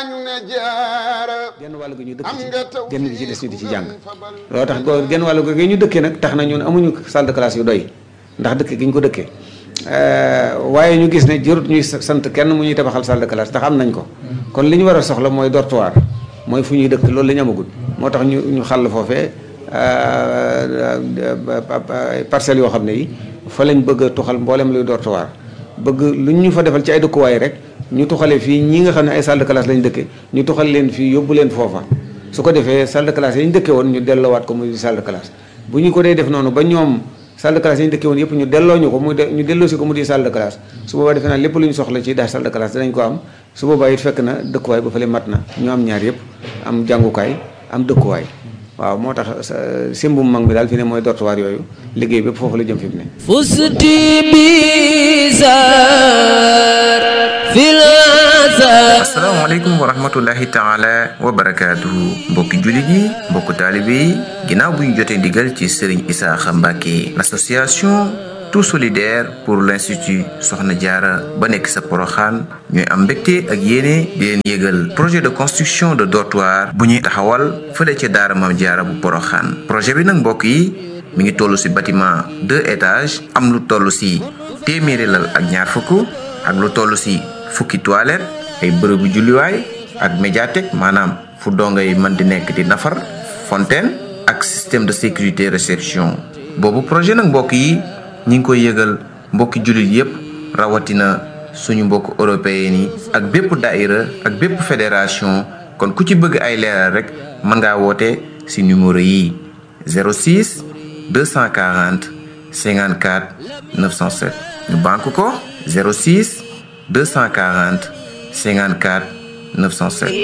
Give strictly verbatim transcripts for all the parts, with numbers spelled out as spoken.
genn wàll gi ñu dëkk ci genn gi ci des ñu di ci jàng loolu tax go genn wàll gi ñu dëkkee nag tax na ñun amuñu salle de classe yu doy ndax dëkk gi ñu ko dëkkee waaye ñu gis ne jërut ñuy sant kenn mu ñuy tabaxal salle de classe ndax am nañ ko kon li ñu war a soxla mooy dortoir mooy fu ñuy dëkk loolu la ñu amagul moo tax ñu ñu xàll foofee parcelles yoo xam ne yi fa lañ bëgg a tuxal mboolem luy dortoir bëgg lu ñu fa defal ci ay dëkkuwaay rek ñu tuxale fii ñi nga xam ne ay salle de classe lañ dëkke ñu tuxal leen fii yóbbu leen foofa su ko defee salle de classe yi ñu dëkke woon ñu delloowaat ko muy salle de classe bu ñu ko dee def noonu ba ñoom salle de classe yi ñu dëkke woon yëpp ñu delloo ñu ko muy ñu delloo si ko mu di salle de classe su boobaa defe naa lépp lu ñu soxla ci daal salle de classe danañ ko am su boobaa it fekk na dëkkuwaay ba fële mat na ñu am ñaar yëpp am jàngukaay am dëkkuwaay waaw moo tax simbum mag mi daal fi ne mooy dortoir yooyu liggéey bépp foofu la jëm fi mu ne fusti bizar fil asalaamaaleykum wa rahmatullahi taala wa barakaatuhu mbokki jullit yi mbokku taalibe yi ginnaaw bu ñu jotee ndigal ci Serigne Isaaxa Mbàkke l'association tout solidaire pour l'institut Soxna Jaara ba nekk sa Poroxaan ñooy am mbégte ak yéene di leen yégal projet de construction de dortoir bu ñuy taxawal fële ca daara Maam Jaara bu Poroxaan projet bi nag mbokk yi mi ngi toll ci bâtiment deux étages am lu toll ci téeméeri lal ak ñaar fukk ak lu toll ci fukki toilette ay bërëbu julliwaay ak médiathèque maanaam fu dongay mën di nekk di nafar fontaine ak système de sécurité réception boobu projet nag mbokk yi ñi ngi koy yëgal mbokki jullit yépp rawatina suñu mbokk européen yi ak bépp daïra ak bépp fédération kon ku ci bëgg ay leeral rek mën ngaa woote ci numéro yi zéro six deux cent quarante cinquante-quatre neuf cent sept ñu banque ko zéro six deux cent quarante cinquante-quatre neuf cent sept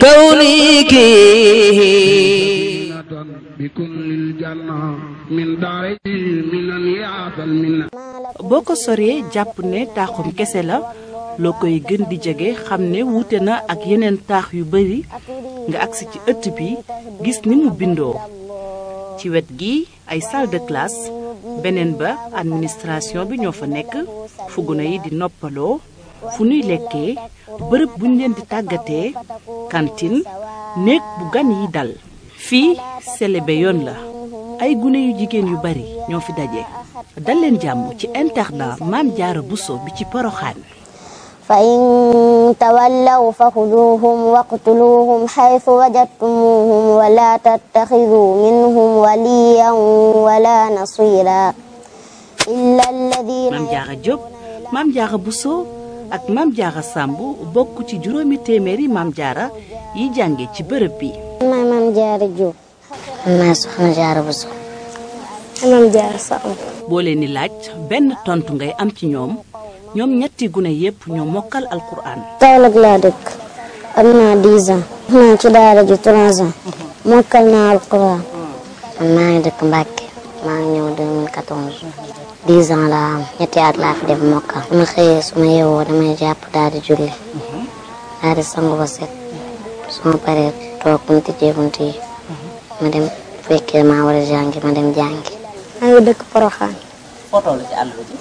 boo ko soree jàpp ne taaxum kese la loo koy gën di jege xam ne wuute na ak yeneen taax yu bari nga agsi ci ëtt bi gis ni mu bindoo ci wet gi ay salle de classe beneen ba administration bi ñoo fa nekk fu gune yi di noppaloo fu nuy lekkee bërëb buñ leen di tàggatee cantine néeg bu gan yi dal fii selebe yoon la ay gune yu jigéen yu bari ñoo fi daje dal leen jàmm ci internat Maam Jaara Buso bi ci Poroxaan fa in tawallaw fa xuduuhum waqtuluuhum xaytu wajadtumuuhum wala tattaxiduu minhum waliyan wala nasira illa alladina Maam Jaara Jóob Maam Jaara Buso ak Maam Jaara Sàmb bokk ci juróomi téeméeri Maam Jaara yi jànge ci bërëb bi maay Maam Jaara Jóob maay Soxna Jaara Buso Maam Jaara Sàmb boo leen di laaj benn tontu ngay am ci ñoom ñoom ñetti gune yépp ñoo mokkal alquran Kaolack laa dëkk am naa dix ans naa ci daara ji trois ans mokkal naa alquran maa ngi dëkk Mbàkke maa ngi ñëw deux mille quatorze dix ans laa am ñetti at laa fi def mokkal su ma xëyee su ma yeewoo damay jàpp daal di julli daal di sangu ba set su ma paree toog bunti jee bunti yi ma dem fekkee maa war a jàngi ma dem jàngi maa ngi dëkk Poroxaan foo toll ci àll bi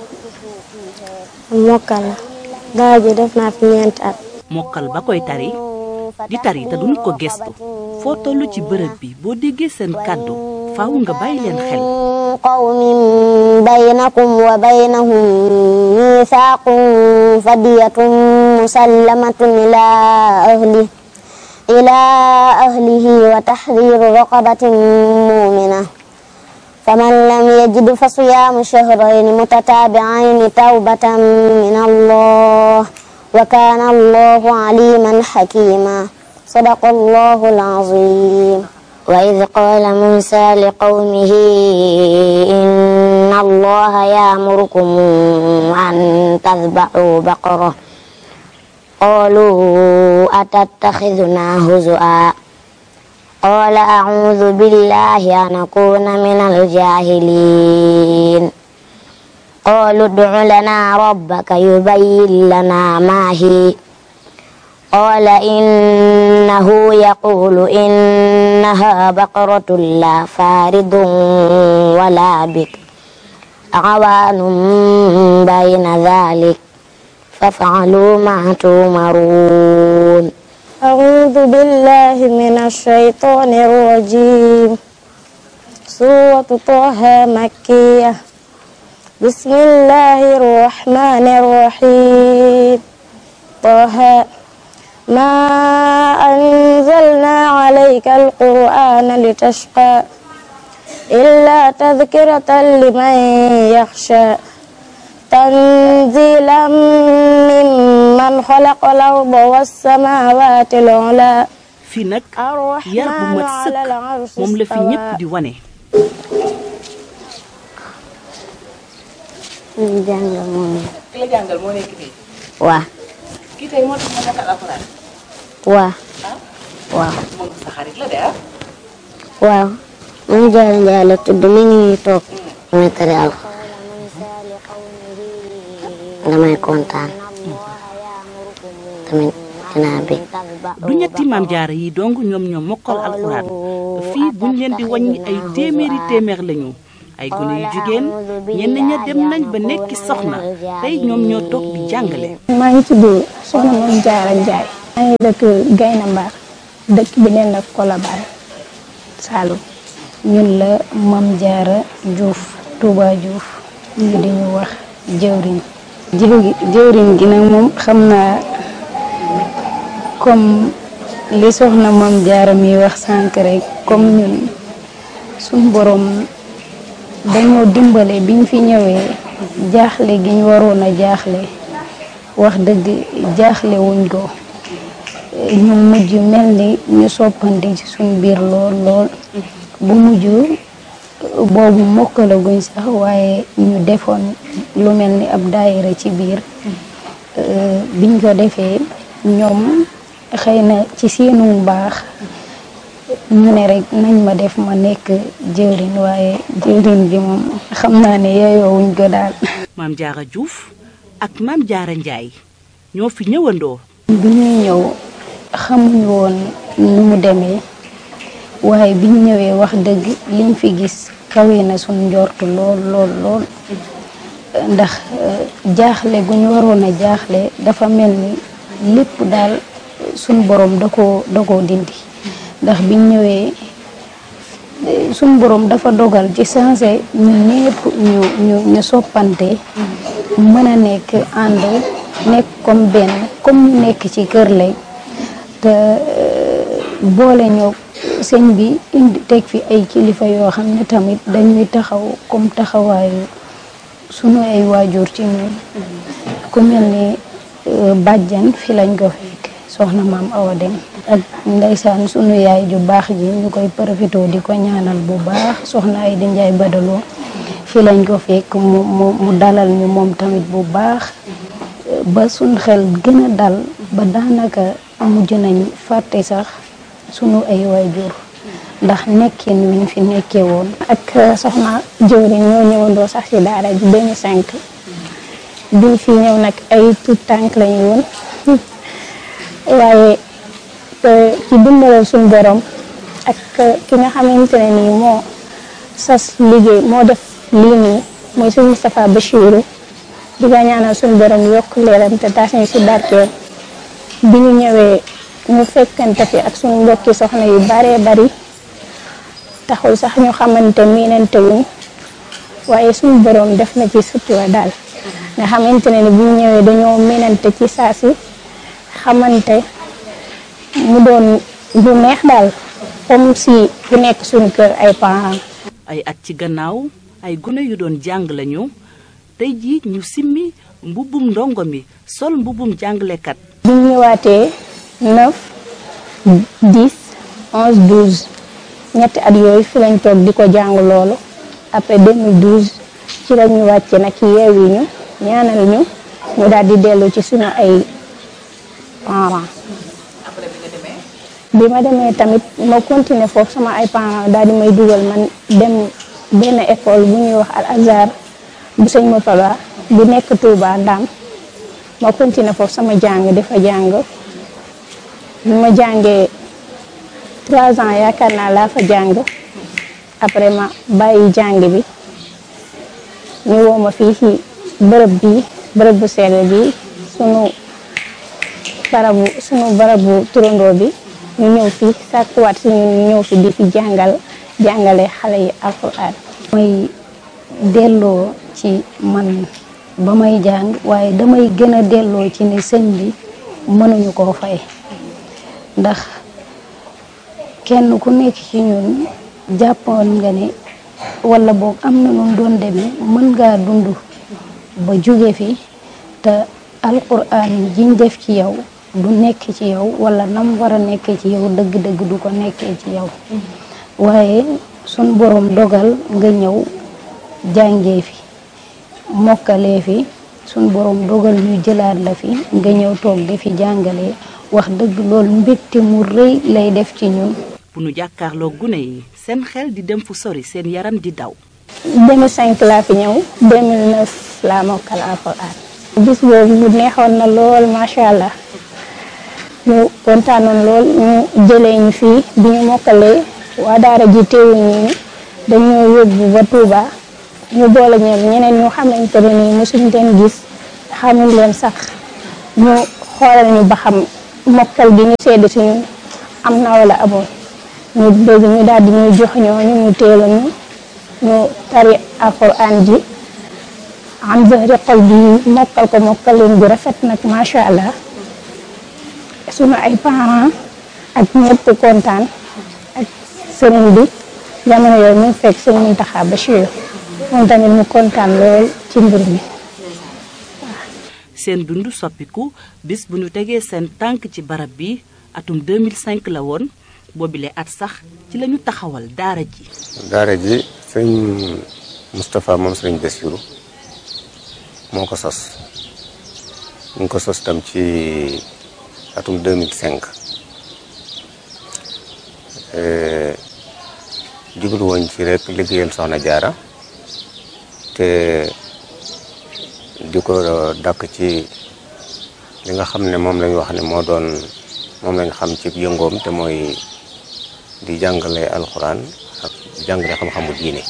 mokkal la daara ji def naa fi ñeenti at mokkal ba koy tari di tari te duñ ko gestu foo toll ci bërëb bi boo déggee seen kàddu faaw nga bàyyi leen xel qawmin baynakum wa baynahum miisaaqun fadiyatun musallamatun ila ahli ila ahlihi wa tahriru raqabatin mu'mina فمن لم يجد فصيام شهرين متتابعين توبة من الله وكان الله عليما حكيما صدق الله العظيم وإذ قال موسى لقومه إن الله يأمركم أن تذبحوا بقرة قالوا أتتخذنا هزؤا قال أعوذ بالله أن أكون من الجاهلين قالوا ادع لنا ربك يبين لنا ما هي قال إنه يقول إنها بقرة لا فارض ولا بكر عوان بين ذلك فافعلوا ما تؤمرون أعوذ بالله من الشيطان الرجيم سورة طه مكية بسم الله الرحمن الرحيم طه ما أنزلنا عليك القرآن لتشقى إلا تذكرة لمن يخشى تنزيلا ممن خلق الأرض والسماوات العلى fii nag yar bu mat sëkk moom la fi ñépp di wane. li jàngal moo nekk. ki la jàngal moo nekk fii. waaw. kii tey moo tax ma mokkal alxuraan. waaw. waaw. moom sa xarit la de ah. waaw. man Jaara Njaay la tudd mi ngi toog. damay tari alxuraan. damay kontaan. tamit dinaa bég. du ñetti maam jaara yi dong ñoom ñoom mokkal alxuraan fii buñ leen di wàññi ay téeméeri téeméer lañu ay gone yu jigéen ñenn ña dem nañ ba nekki soxna tey ñoom ñoo toog di jàngale. maa ngi tudd soxna Mame Diarra Ndiaye. maa ngi dëkk Gayna Mbar dëkk bi neen la Colobane Saloum. ñun la Mame Diarra Diouf Touba Diouf ñu di ñu wax jëwriñ. jëwriñ gi nag moom xam naa comme li soxna Mame Diarra mi wax sànq rek comme ñun suñ borom dañoo dimbale biñ fi ñëwee jaaxle gi ñu waroon a jaaxle wax dëgg jaaxle wuñ ko ñu mujj mel ni ñu soppandi ci suñ biir lool lool bu mujj boobu mokkalaguñ sax waaye ñu defoon lu mel ni ab daayira ci biir biñ ko defee ñoom xëy na ci seenu baax ñu ne rek nañ ma def ma nekk jëwriñ waaye jëwriñ bi moom xam naa ne yeyoowuñ ko daal. Mame Diarra Diouf ak Mame Diarra Ndiaye ñoo fi ñëwandoo. bi ñuy ñëw xamuñ woon nu mu demee waaye biñ ñëwee wax dëgg liñ fi gis kawe na suñ njortu lool lool lool ndax jaaxle gu ñu waroon a jaaxle dafa mel ni lépp daal suñ borom da koo da koo dindi ndax biñ ñëwee suñ borom dafa dogal ci sensé ñun ñëpp ñu ñu ñu soppante mën a nekk ànd nekk comme benn comme ñu nekk ci kër lay te boole ñoo sëñ bi indi teg fi ay kilifa yoo xam ne tamit dañuy taxaw comme taxawaayu sunu ay waajur ci ñun ku mel ni bàjjan fi lañ ko fekk soxna maam Awa Dem ak ndeysaan sunu yaay ju baax ji ñu koy profité di ko ñaanal bu baax soxna ay di njaay badaloo fi lañ ko fekk mu mu mu dalal ñu moom tamit bu baax ba suñ xel gën a dal ba daanaka mujj nañ fàtte sax sunu ay waajur ndax nekkin wiñ fi nekkee woon. ak soxna jëwriñ ñoo ñëwandoo sax ci daara ji deux mille cinq biñ fi ñëw nag ay tout tànk lañu woon waaye ci dimbalal suñu borom ak ki nga xamante ne nii moo sas liggéey moo def lii nii mooy suñu Moustapha Bachirou di nga ñaanal suñu borom yokk leeram te taas ñu ci barkeel bi ñu ñëwee ñu fekkante fi ak suñu mbokki soxna yu baree bari taxul sax ñu xamante miinante wuñ waaye suñu borom def na ci sutura daal nga xamante ne ni bu ñu ñëwee dañoo miinante ci saa si xamante mu doon bu neex daal comme si bu nekk suñu kër ay parents. ay at ci gannaaw ay gune yu doon jàng lañu tey jii ñu simmi mbubbum ndongo mi sol mbubbum jàngalekat. bi ñu ñëwaatee neuf dix onze douze ñetti at yooyu fi lañ toog di ko jàng loolu après deux mille douze ci la ñu wàcce nag yeewi ñu ñaanal ñu ñu daal di dellu ci suñu ay parents. bi ma demee tamit ma continuer foofu sama ay parents daal di may dugal man dem benn école bu ñuy wax Al Azhar bu sëñ Moutala bu nekk Touba Ndam ma continuer foofu sama jàng di fa jàng bi ma jàngee trois ans yaakaar naa laa fa jàng après ma bàyyi jàng bi ñu woo ma fii ci bërëb bi bërëb bu sell bi sunu barabu sunu barabu turandoo bi ñu ñëw fi sàkkuwaat si ñun ñu ñëw fi di fi jàngal jàngale xale yi alquran. mooy delloo ci man ba may jàng waaye damay gën a delloo ci ne sëñ bi mënuñu koo fay ndax kenn ku nekk ci ñun jàppoon nga ne wala boog am na nun doon demee mën ngaa dund ba jóge fi te alquran jiñ def ci yow du nekk ci yow wala nam war a nekkee ci yow dëgg-dëgg du ko nekkee ci yow waaye sun borom dogal nga ñëw jàngee fi mokkalee fi sun borom dogal ñu jëlaat la fi nga ñëw toog di fi jàngalee wax dëgg loolu mbégte mu rëy lay def ci ñun. bu nu jàkkaarloo gune yi seen xel di dem fu sori seen yaram di daw. deux mille cinq laa fi ñëw deux mille neuf laa mokkal alxuraan. bis boobu mu neexoon na lool macha allah ñu kontaanoon lool ñu jëlee ñu fii bi ñu mokkalee waa daara ji teewuñ ñu dañoo yóbbu ba Touba ñu boole ñoom ñeneen ñu xamante ne nii mosuñ leen gis xamuñ leen sax ñu xoolal ñu ba xam mokkal gi ñu sedd si ñun am na wala amoon ñu bëgg ñu daal di ñuy jox ñooñu ñu teel a ñu ñu tari alxuraan ji am zahri qalbi mokkal ko mokkaleen bu rafet nag macha allah sunu ay parents ak ñëpp kontaan ak sëriñ bi jamono yooyu mu fekk sëriñ Mountakha Bachir moom tamit mu kontaan lool ci mbir mi. seen dund soppiku bis bu ñu tegee seen tànk ci barab bi atum deux mille cinq la woon boobile at sax ci la ñu taxawal daara ji. daara ji sëñ Moustapha moom sëriñ Bassirou moo ko sos ñu ngi ko sos tam ci atum deux mille cinq jublu woon ci rek liggéeyal Soxna Jaara te di ko dàkk ci li nga xam ne moom lañ wax ne moo doon moom lañ xam ci yëngoom te mooy di jàngale alxuraan ak jàngale xam-xamu diine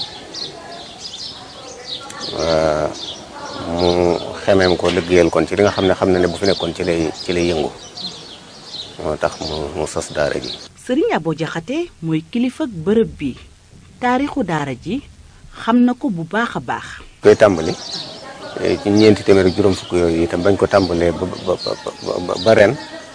mu xemeem ko liggéeyal kon ci li nga xam ne xam na ne bu fi nekkoon ci lay ci lay yëngu moo tax mu mu sos daara ji. Sëriñ Abo Jaxate mooy kilifa bërëb bi taarixu daara ji xam na ko bu baax a baax. koy tàmbali ci ñeenti téeméer juróom fukk yooyu itam bañ ko tàmbalee ba ba ba ren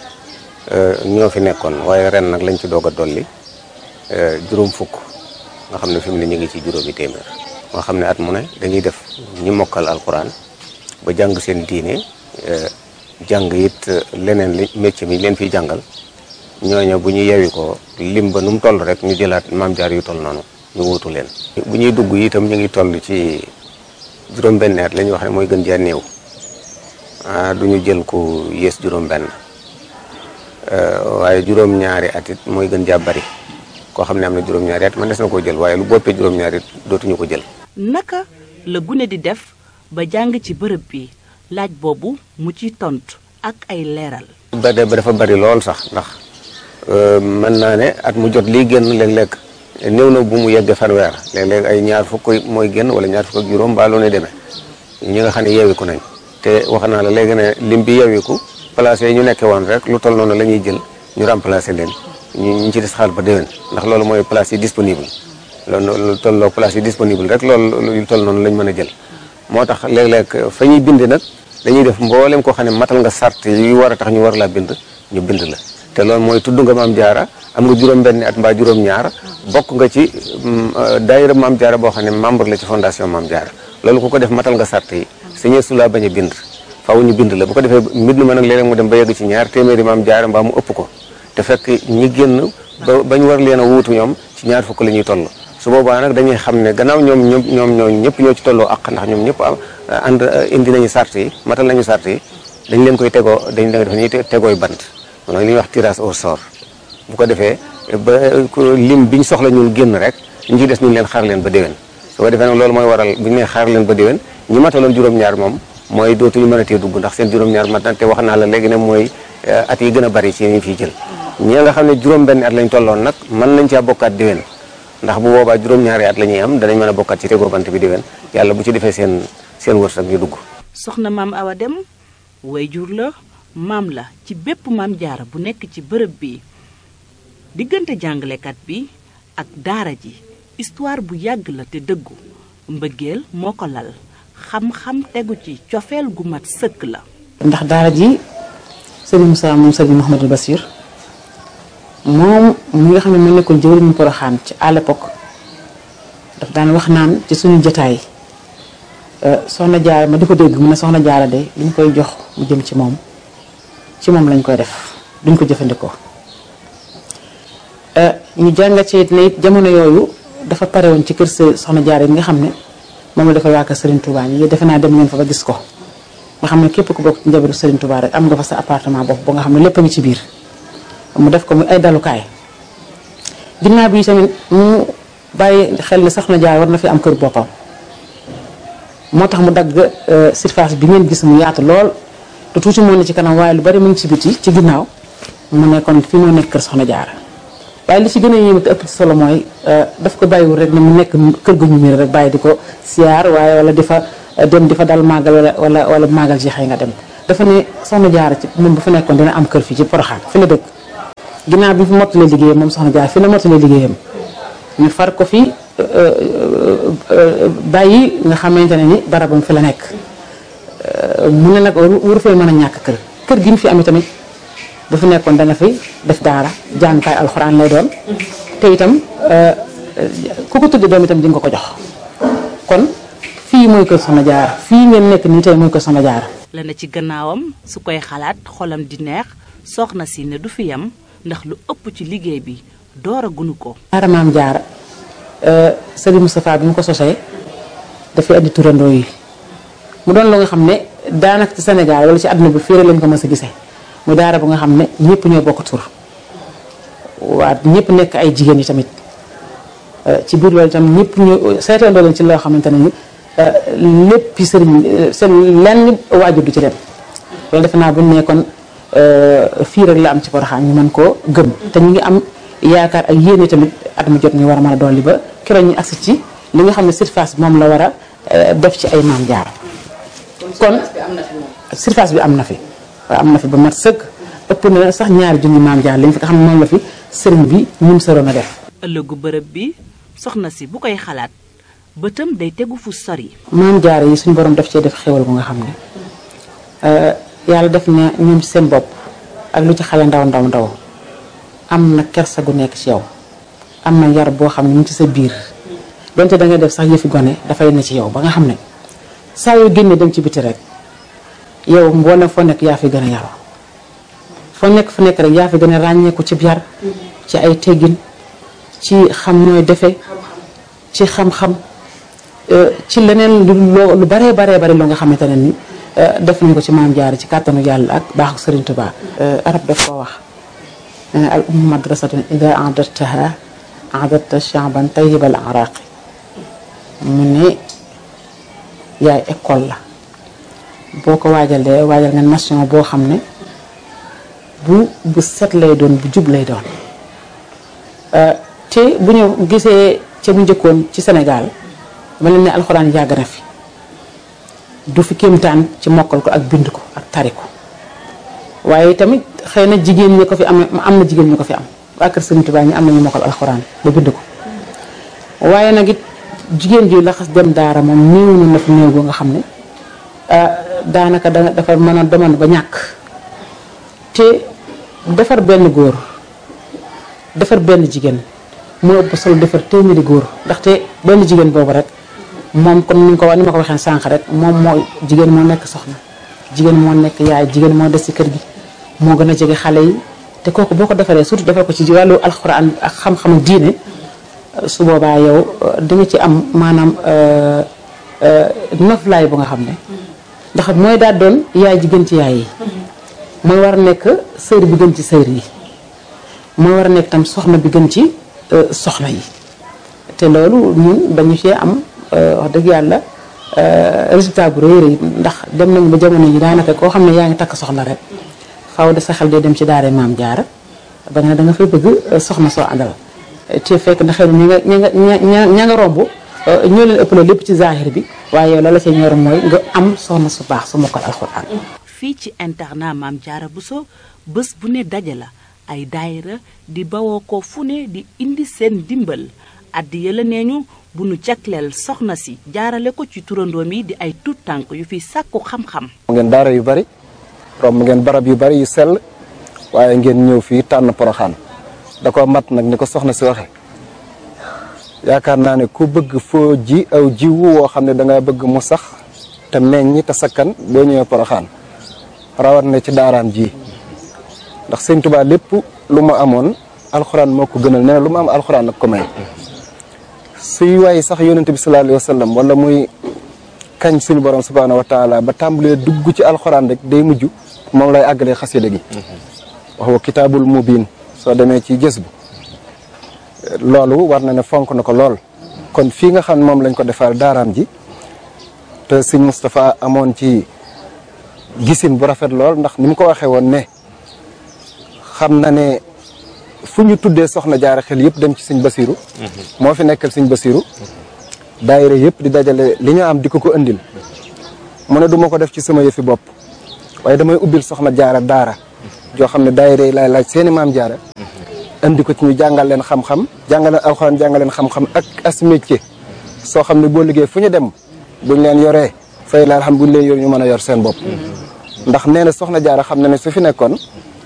ñoo fi nekkoon waaye ren nag lañ ci doog a dolli juróom fukk nga xam ne fi mu ne ñu ngi ci juróomi téeméer. nga xam ne at mu ne dañuy def ñi mokkal alxuraan ba jàng seen diine jàng it leneen li métier mi leen fiy jàngal ñooñu bu ñu yewi ko lim ba nu mu toll rek ñu jëlaat maam jaar yu toll noonu ñu wuutu leen. bu ñuy dugg itam ñu ngi toll ci juróom-benn at la ñuy wax ne mooy gën jaa néew ah du ñu jël ku yées juróom-benn waaye juróom-ñaari at it mooy gën jaa bari koo xam ne am na juróom-ñaari at man des na koo jël waaye lu boppee juróom-ñaari it dootuñu ko jël. naka la gune di def ba jàng ci bërëb bi laaj boobu mu ci tontu ak ay leeral. ba dafa bari lool sax ndax mën naa ne at mu jot lii génn léeg-léeg néew na bu mu yegg fanweer léeg-léeg ay ñaar fukk mooy génn wala ñaar fukk ak juróom mbaa loo ne demee ñi nga xam ne yeewiku nañ te wax naa la léegi ne lim bi yeewiku placé yi ñu nekkee woon rek lu toll noonu la ñuy jël ñu remplacé leen ñu ñu ci des xaal ba déwén ndax loolu mooy place yi disponible loolu lu tolloo place yi disponible rek loolu lu toll noonu lañ mën a jël moo tax léeg-léeg fa ñuy bind nag dañuy def mboolem koo xam ne matal nga sart yi war a tax ñu war laa bind ñu bind la te loolu mooy tudd nga maam jaara am nga juróom-benni at mbaa juróom-ñaar bokk nga ci daayira maam jaara boo xam ne membre la ci fondation maam jaara loolu ku ko def matal nga sart yi sañee su laa bañ a bind faaw ñu bind la bu ko defee mbind ma nag léeg-léeg mu dem ba yegg ci ñaar téeméeri maam jaara mbaa mu ëpp ko te fekk ñi génn ba bañ war leen a wuutu ñoom ci ñaar fukk la ñuy toll su boobaa nag dañuy xam ne gannaaw ñoom ñoom ñoom ñoo ñëpp ñoo ci tolloo ak ndax ñoom ñëpp ànd indi nañu sart yi matal nañu sart yi dañ leen koy tegoo dañ leen def ñuy tegooy bant mooy li ñuy wax tirage au sort bu ko defee ba lim biñ soxla ñun génn rek ñu ci des ñu leen xaar leen ba déwén su ko defee nag loolu mooy waral bu ñu nee xaar leen ba déwén ñi mataloon juróom-ñaar moom mooy dootuñu mën a tee dugg ndax seen juróom-ñaar mat na te wax naa la léegi ne mooy at yi gën a bari ci ñu fiy jël ñi nga xam ne juróom-benn at lañ tolloon nag mën nañ caa bokkaat déwén ndax bu boobaa juróom-ñaari at la ñuy am danañ mën a bokkaat ci tegoo bant bi déwén yàlla bu ci defee seen seen wërsëg ñu dugg. soxna maam Awa Dem wayjur la maam la ci bépp maam jaara bu nekk ci bërëb bi diggante jàngalekat bi ak daara ji histoire bu yàgg la te dëggu mbëggeel moo ko lal xam-xam tegu ci cofeel gu mat sëkk la. ndax daara ji Serigne Moussa moom Serigne Mouhamadou Bassir moom mi nga xam ne mu nekkoon jëwriñu Porokhane ci à l'époque daf daan wax naan ci suñu jotaay soxna Jaara ma di ko dégg mu ne soxna Jaara de li ñu koy jox mu jëm ci moom ci moom lañ koy def duñ ko jëfandikoo. ñu jàngat ci it ne it jamono yooyu dafa pare woon ci kër soxna Jaara yi nga xam ne moom la dafa waa kër Serigne Touba yi defe naa dem ngeen fa ba gis ko nga xam ne képp ku bokk ci njabootu Serigne Touba rek am nga fa sa appartement bopp ba nga xam ne lépp a ngi ci biir mu def ko muy ay dalukaay. ginnaaw bi tamit mu bàyyi xel ne soxna Jaara war na fi am kër boppam moo tax mu dagg surface bi ngeen gis mu yaatu lool te tuuti moo ne ci kanam waaye lu bari mu ngi ci biti ci ginnaaw mu nekkoon fi moo nekk kër soxna Jaara. waaye li ci gën a yéeme te ëpp ci solo mooy daf ko bàyyiwul rek ne mu nekk kër gu ñu miir rek bàyyi di ko siyaar waaye wala di fa dem di fa dal màggal wala wala wala màggal ji xëy nga dem dafa ne soxna Jaara ci moom bu fa nekkoon dina am kër fii ci Porokhane fi la dëkk. ginnaaw bi fi mottalee liggéeyam moom soxna Jaara fi la mottalee liggéeyam ñu far ko fi bàyyi nga xamante ne ni barabam fi la nekk mu ne nag waru fee mën a ñàkk kër kër gi ñu fi amee tamit. bu fi nekkoon dana fi def daara jàngukaay alxuraan lay doon te itam ku ko tuddi doom itam di nga ko jox kon fii mooy kër soxna Jaara fii ngeen nekk nii tey mooy kër soxna Jaara. la na ci gannaawam su koy xalaat xolam di neex soxna si ne du fi yam ndax lu ëpp ci liggéey bi door a gunu ko. daara maam Jaara Serigne Moustapha bi mu ko sosee dafay andi turandoo yi mu doon lu nga xam ne daanaka ci Sénégal wala ci àdduna bi fii rek lañ ko mës a gisee. mu daara bu nga xam ne ñëpp ñoo bokk tur waa ñëpp nekk ay jigéen yi tamit ci biir loolu itam ñëpp ñu seetandoo leen ci loo xamante ne ni lépp sëriñ seen lenn waajur du ci dem loolu defe naa bu ñu nekkoon fii rek la am ci Porokhane ñu mën koo gëm te ñu ngi am yaakaar ak yéene tamit at mu jot ñu war a mën a dolli ba keroog ñu agsi ci li nga xam ne surface moom la war a def ci ay maam Jaara kon surface bi am na fi. waaw am na fi ba mat sëkk ëpp na sax ñaari junni maam Jaara lañ fi nga xam ne moom la fi sëriñ bi ñun soroon a def. ëllëgu bërëb bi soxna si bu koy xalaat bëtam day tegu fu sori. maam Jaara yi suñu borom def cee def xéwal gu nga xam ne yàlla def na ñoom ci seen bopp ak lu ci xale ndaw ndaw ndaw am na kersa gu nekk ci yow am na yar boo xam ne mu ngi ci sa biir donte da ngay def sax yëfi gone dafay ne ci yow ba nga xam ne saa yoo génnee dem ci biti rek. yow mboolem foo nekk yaa fi gën a yaroo foo nekk fu nekk rek yaa fi gën a ràññeeku ci yar ci ay teggin ci xam nooy defee ci xam-xam ci leneen lu lu baree baree bari loo nga xamante ne ni def nañu ko ci maam Jaara ci kàttanu yàlla ak baaxu Serigne Touba. arab daf koo wax al ummu madrasatun ida a'dadtaha a'dadta sha'ban tayyibal araqi mu ne yaay école la. boo ko waajalee waajal nga nation boo xam ne bu bu set lay doon bu jub lay doon te bu ñu gisee ca bu njëkkoon ci Sénégal ma leen ne alxuraan yàgg na fi du fi kéemtaan ci mokkal ko ak bind ko ak tari ko waaye tamit xëy na jigéen ñi ko fi am am na jigéen ñi ko fi am waa kër Serigne Touba ñi am nañu mokkal alxuraan ba bind ko waaye nag it jigéen ji la xas dem daara moom néew na fi néew boo nga xam ne daanaka da dafa mën a demoon ba ñàkk te defar benn góor defar benn jigéen moo ëpp solo defar téeméeri góor ndaxte benn jigéen boobu rek moom comme ni nga ko wax ni ma ko waxee sànq rek moom moo jigéen moo nekk soxna jigéen moo nekk yaay jigéen moo des ci kër gi moo gën a jege xale yi te kooku boo ko defaree surtout defar ko ci wàllu alxuraan ak xam-xamu diine su boobaa yow di nga ci am maanaam noflaay bu nga xam ne ndax mooy daal doon yaay ji gën ci yaay yi mooy war a nekk sër bi gën ci sër yi mooy war a nekk tam soxna bi gën ci soxna yi te loolu ñun dañu cee am wax dëgg yàlla résultat bu rëy rëy ndax dem nañu ba jamono yi daanaka koo xam ne yaa ngi takk soxna rek faaw de sa xel day dem ci daara maam Jaara ba nga ne da nga fay bëgg soxna soo àndal te fekk na xëy na ña nga ña nga ña nga romb ñoo leen ëppale lépp ci zahir bi waaye yow la la ca ñor mooy nga am soxna su baax su mokkal alxuraan. fii ci internat Maam Jaara Bousso bés bu ne daje la ay daayira di bawoo ko fu ne di indi seen dimbal addi yëla neeñu bu nu jagleel soxna si jaarale ko ci turandoom yi di ay tuut tànk yu fi sàkku xam-xam. ngeen daara yu bari romb ngeen barab yu bari yu sell waaye ngeen ñëw fii tànn Poroxaan da ko mat nag ni ko soxna si waxe yaakaar naa ne ku bëgg foo ji aw jiwu woo xam ne da nga bëgg mu sax te meññi te sakkan boo ñëwee Poroxaan rawat na ci daaraam ji ndax sëñ Tuubaa lépp lu mu amoon alxuraan moo ko gënal nee na lu mu am alxuraan nag ko may suy waay sax yonente bi sallallahu alayhi wa sallam wala muy kañ suñu borom subhaanahu wa taala ba tàmbalee dugg ci alxuraan rek day mujj moom lay àggalee xasida gi wax wa kitaabul mubiin soo demee ci gës bu loolu war na ne fonk na ko lool kon fii nga xam moom lañ ko defal daaraam ji te sëñ Moustapha amoon ci gisin bu rafet lool ndax ni mu ko waxee woon ne xam na ne fu ñu tuddee soxna jaara xel yëpp dem ci sëñ Basiru moo fi nekkal sëñ Basiru daayira yëpp di dajale li ñu am di ko ko indil mu ne du ma ko def ci sama yëfi bopp waaye damay ubbil soxna jaara daara joo xam ne daayira yi laay laaj seeni maam jaara indi ko ci ñu jàngal leen xam-xam jàngal leen alxuraan jàngal leen xam-xam ak as métier soo xam ne boo liggéey fu ñu dem buñ leen yoree fay la xam buñ leen yor ñu mën a yor seen bopp ndax nee na soxna jaara xam na ne su fi nekkoon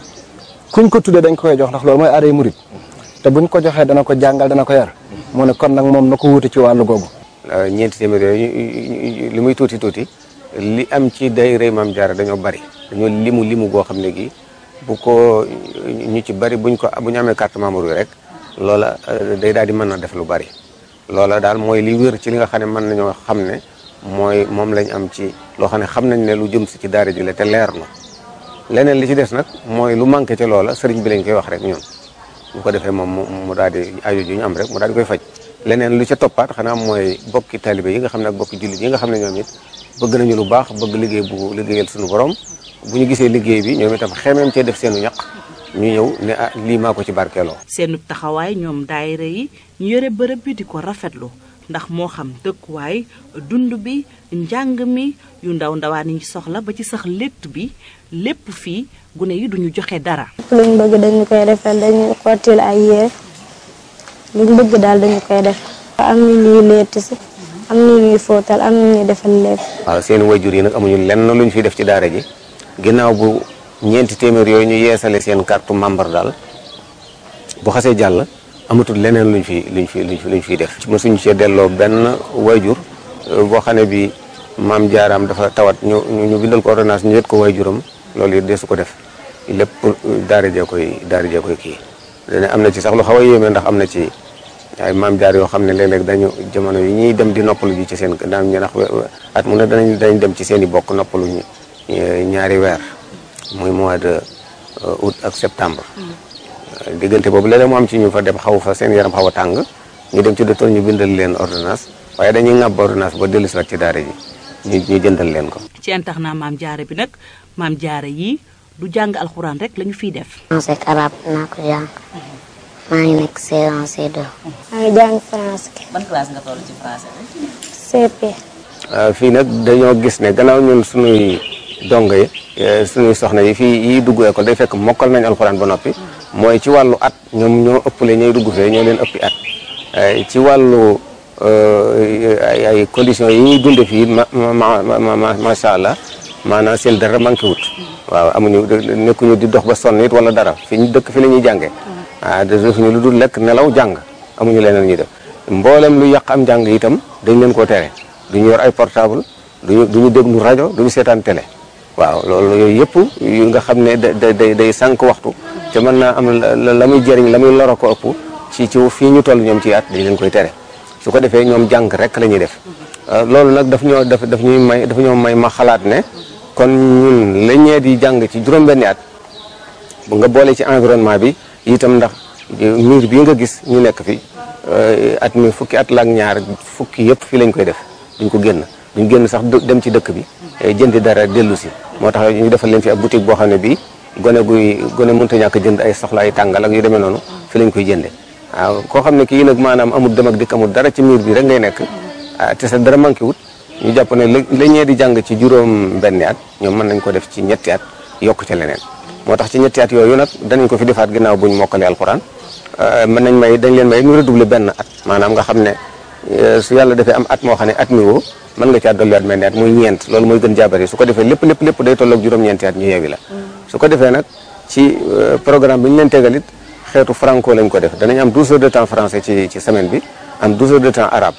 kuñ ko tuddee dañ ko koy jox ndax loolu mooy aaday murit te buñ ko joxee dana ko jàngal dana ko yar mu ne kon nag moom na ko wuute ci wàllu googu. ñeenti téeméer yooyu li muy tuuti tuuti li am ci daayira Maam Jaara dañoo bari dañoo limu limu goo xam ne gi bu ko ñu ci bari buñ ko bu ñu amee carte membre yi rek loola day daal di mën na def lu bari loola daal mooy li wér ci li nga xam ne mën nañoo xam ne mooy moom lañ am ci loo xam ne xam nañ ne lu jëm si ci daara ji la te leer na leneen li ci des nag mooy lu manqué ci loola sëriñ bi lañ koy wax rek ñun bu ko defee moom mu daal di aju ju ñu am rek mu daal di koy faj leneen lu ca toppaat xanaa mooy bokki talibé yi nga xam ne ak bokki jullit yi nga xam ne ñoom it bëgg nañu lu baax bëgg liggéey bu liggéeyal suñu borom bu ñu gisee liggéey bi ñoom itam xemeem cee def seenu ñaq ñu ñëw ne ah lii maa ko ci barkeeloo. seenu taxawaay ñoom daayira yi ñu yore bërëb bi di ko rafetlu ndax moo xam dëkkuwaay dund bi njàng mi yu ndaw ndawaan yi soxla ba ci sax létt bi lépp fii gune yi duñu joxe dara. luñ bëgg dañu koy defal dañu xottil ay yére luñ bëgg daal dañu koy def. am na ñuy létt si am na ñuy fóotal am na ñuy defal lépp. waaw seen wayjur yi nag amuñu lenn luñ fi def ci daara ji ginnaaw bu ñeenti téeméer yooyu ñu yeesale seen carte membre daal bu xasee jàll amatul leneen luñ fi luñ fi luñ fi luñ fiy def. mosuñu cee delloo benn wayjur boo xam ne bi maam jaaraam dafa tawat ñu ñu bindal ko ordonnance ñu yët ko wayjuram loolu it deesu ko def lépp daara jee koy daara jee koy kii. dana am na ci sax lu xaw a yéeme ndax am na ci ay maam jaar yoo xam ne léeg-léeg dañu jamono yi ñuy dem di noppalu ji ci seen daan ñu nax at mu ne danañ dañ dem ci seen i bokk noppalu ñu ñaari weer muy mois de août ak septembre. diggante boobu léeg-léeg mu am ci ñu fa dem xaw fa seen yaram xaw a tàng ñu dem ci docteur ñu bindal leen ordonnance waaye dañuy ŋàbb ordonnance ba dellu si waat ci daara ji ñu ñu jëndal leen ko. ci internat maam jaara bi nag maam jaara yi du jàng alxuraan rek lañu fiy def. français ak arabe naa ko jàng maa ngi nekk C un C deux. maa ngi jàng français. ban classe nga toll ci français bi. C P. fii nag dañoo gis ne gannaaw ñun suñuy dongo yi suñuy soxna yi fii yi dugg école day fekk mokkal nañ alxuraan ba noppi mooy ci wàllu at ñoom ñoo ëppale ñooy dugg fee ñoo leen ëppi at ci wàllu ay ay conditions yi ñuy dunde fii ma ma ma macha allah maanaam seen dara manqué wut waaw amuñu nekkuñu di dox ba sonn it wala dara fi ñu dëkk fi la ñuy jàngee ah defuñu lu dul lekk nelaw jàng amuñu leneen ñuy def mboolem lu yàq am jàng itam dañ leen koo tere duñu yor ay portable duñu duñu déglu rajo duñu seetaan télé waaw loolu yooyu yëpp yu nga xam ne da day day sànq waxtu te mën naa am la muy jëriñ la muy loro ko ëpp ci ci fii ñu toll ñoom ci at dañ leen koy tere su ko defee ñoom jàng rek la ñuy def loolu nag daf ñoo daf daf ñuy may daf ñoo may ma xalaat ne kon ñun la ñee di jàng ci juróom-benni at bu nga boole ci environnement bi itam ndax miir bii nga gis ñu nekk fi at mi fukki at la ak ñaar fukki yëpp fii lañ koy def duñ ko génn duñ génn sax dem ci dëkk bi jëndi dara dellu si moo tax ñu defal leen fi ab boutique boo xam ne bii gone guy gone mënta ñàkk jënd ay soxla ay tàngal ak yu demee noonu fi lañ koy jënde waaw koo xam ne kii nag maanaam amul dem ak dikk amul dara ci miir bi rek ngay nekk te sa dara manqué wut ñu jàpp ne la ñee di jàng ci juróom benni at ñoom mën nañ ko def ci ñetti at yokk ca leneen moo tax ci ñetti at yooyu nag danañ ko fi defaat ginnaaw buñ mokkale alxuraan mën nañ may dañ leen may ñu redoubler benn at maanaam nga xam ne su yàlla defee am at moo xam ne at mi woo mën nga caa dolliwaat mel ne at muy ñeent loolu mooy gën jaabari su ko defee lépp lépp lépp day tolloog juróom-ñeenti at ñu yeewi la su ko defee nag ci programme bi ñu leen tegalit xeetu franco lañ ko def danañ am douze heures de temps français ci ci semaine bi am douze heures de temps arabe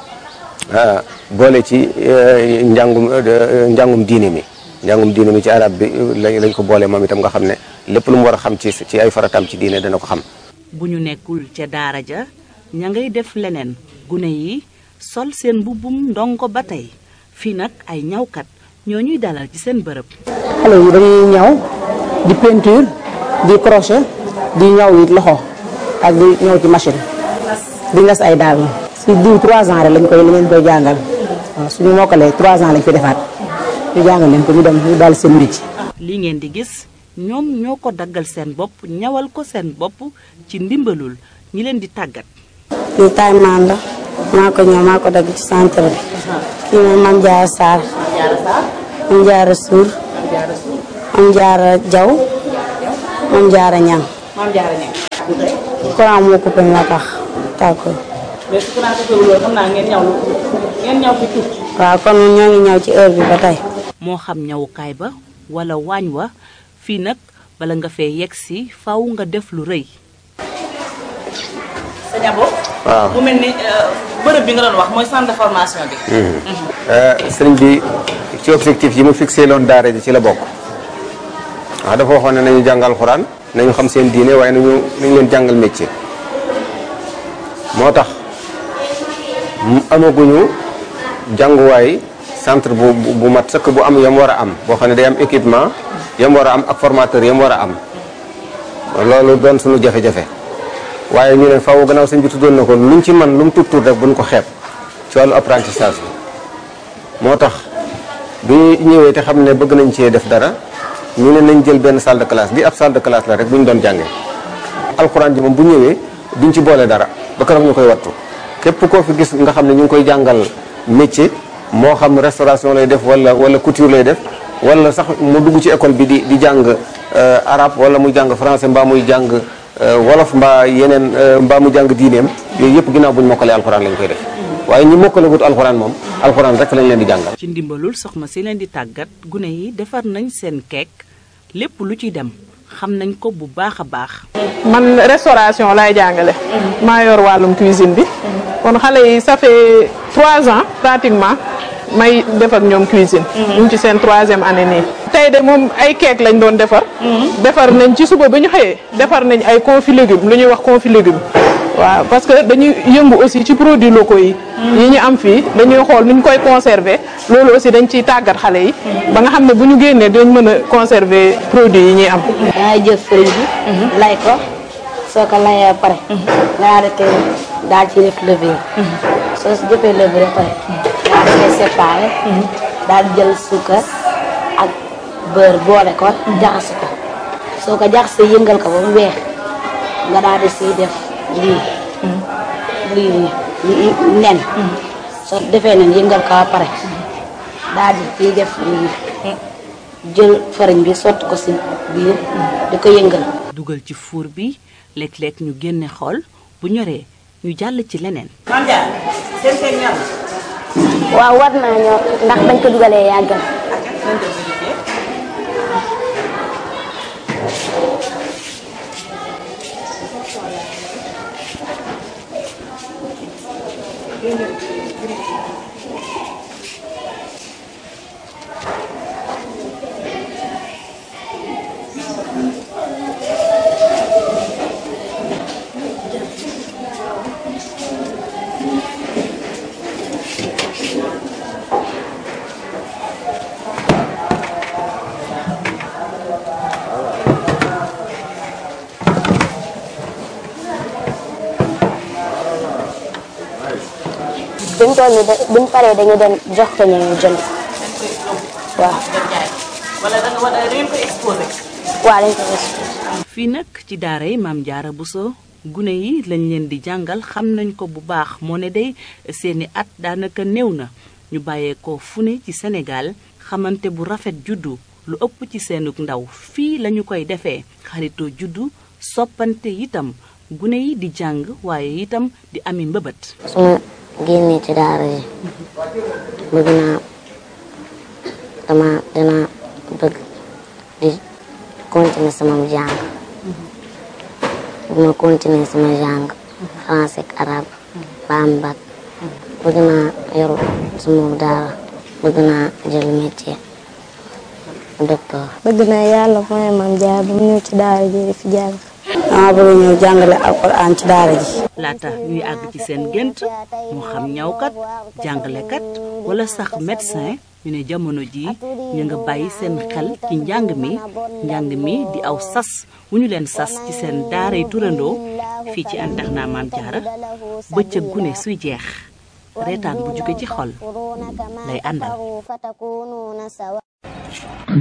boole ci njàngum njàngum diine mi njàngum diine mi ci arab bi lañ ko boole moom itam nga xam ne lépp lu mu war a xam ci ci ay farataam ci diine dana ko xam. bu ñu nekkul ca daara ja ña ngay def leneen gune yi sol seen mbubbum ndongo ba tey fii nag ay ñawkat ñoo ñuy dalal ci seen bërëb. xale yi dañuy ñaw di peinture di crochet di ñaw it loxo ak di ñaw ci machine di nas ay daal si diw trois ans rek lañ koy lañ koy jàngal waaw suñu mokkalee trois ans lañ fi defaat ñu jàngal leen ko ñu dem ñu daal seen métier. li ngeen di gis ñoom ñoo ko daggal seen bopp ñawal ko seen bopp ci ndimbalul ñi leen di tàggat. kii taay maan la maa ko ñëw maa ko dagg ci centre bi kii moom Mame Diarra Sarr Mame Diarra Sour Mame Diarra Diaw Mame Diarra Niang courant moo coupé moo tax taw ko mais su courant coupé loolu xam naa ngeen ñaw ngeen ñaw fi tuuti. waaw kon ñoo ngi ñaw ci heure bi ba tey. moo xam ñawukaay ba wala waañ wa fii nag bala nga fee yegg si faw nga def lu rëy. sa jabo. waaw mu mel ni bërëb bi nga doon wax mooy centre de formation bi. sëriñ bi ci objectif yi mu fixé loon daara ji ci la bokk waaw dafa waxoon ne nañu jàngal xuraan nañu xam seen diine waaye nañu nañu leen jàngal métier moo tax amaguñu jànguwaay centre bu bu mat sëkk bu am yam war a am boo xam ne day am équipement yam war a am ak formateur yam war a am loolu doon suñu jafe-jafe waaye ñu ne faaw gannaaw sëñ bi tuddoon na ko luñ ci man lu mu tuut tuut rek buñ ko xeeb ci wàllu apprentissage bi moo tax bi ñëwee te xam ne bëgg nañ cee def dara ñu ne nañ jël benn salle de classe bi ab salle de classe la rek bu ñu doon jàngee alxuraan ji moom bu ñëwee duñ ci boole dara ba keroog ñu koy wattu képp koo fi gis nga xam ne ñu ngi koy jàngal métier moo xam restauration lay def wala wala couture lay def wala sax mu dugg ci école bi di di jàng arabe wala muy jàng français mbaa muy jàng wolof mbaa yeneen mbaa mu jàng diineem yooyu yëpp ginnaaw buñ mokkalee alxuraan lañ koy def waaye ñi mokkale gut alxuraan moom alxuraan rek lañ leen di jàngal. ci ndimbalul soxna si leen di tàggat gune yi defar nañ seen keek lépp lu ci dem xam nañ ko bu baax a baax. man restauration laay jàngale. maa yor wàllum cuisine bi. kon xale yi ça fait trois ans pratiquement may def ak ñoom cuisine. ñu ngi ci seen troisième année nii. tey de moom ay keek lañ doon defar. defar nañ ci suba ba ñu xëyee. defar nañ ay confit légumes lu ñuy wax confit légumes. waaw parce que dañuy yëngu aussi ci produits locaux yi. yi ñu am fii dañuy xool nu ñu koy conserver loolu aussi dañ ciy tàggat xale yi. ba nga xam ne bu ñu génnee dañ mën a conserver produits yi ñuy am. dangay jël fëriñ bi. lay ko soo ko layee ba pare. nga arrêté daal ci def levure. soo si jëfee levure ba pare. daal di koy séparé. daal di jël suukar ak beurre boole ko. jaxase ko soo ko jaxasee yëngal ko ba mu weex nga daal di siy def. lii lii nen soo defee nen yëngal ko ba pare daal di ciy def lii jël fariñ bi sotti ko si biir di ko yëngal. dugal ci fuur bi léeg-léeg ñu génne xool bu ñoree ñu jàll ci leneen. waaw war naa ñor ndax bañ ko dugalee yàggal. biñ toll nii buñ paree dañu dem jox ko ñu jënd waaw. wala da nga da ngeen ko exposé. waaw dañ ko exposé. fii nag ci daara yi Mame Diarra Bousso gune yi lañ leen di jàngal xam nañ ko bu baax moo ne day seeni at daanaka néew na ñu bàyyeekoo fu ne ci Sénégal xamante bu rafet juddu lu ëpp ci seenug ndaw fii lañu koy defee xaritoo juddu soppante itam gune yi di jàng waaye itam di ami mbëbët. su ma génnee ci daara ji bëgg naa dama dina bëgg di continuer sama jàng bu ma continuer sama jàng français ak arabe ba am bac bëgg naa yor sama daara bëgg naa jël métier docteur. bëgg naa yàlla mooy Maam Jaara bu mu ñëw ci daara ji di fi jàng. dama bëgg ñëw jàngale alxuraan ci daara ji. laata ñuy àgg ci seen gént moo xam ñawkat jàngalekat wala sax médecin ñu ne jamono ji ñu nga bàyyi seen xel ci njàng mi njàng mi di aw sas wu ñu leen sas ci seen daaray turandoo fii ci internat Maam Jaara bëccëg gune suy jeex reetaan bu jóge ci xol lay àndal.